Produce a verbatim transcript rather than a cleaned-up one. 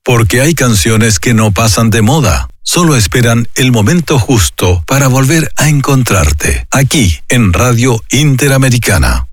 Porque hay canciones que no pasan de moda, solo esperan el momento justo para volver a encontrarte, aquí en Radio Interamericana.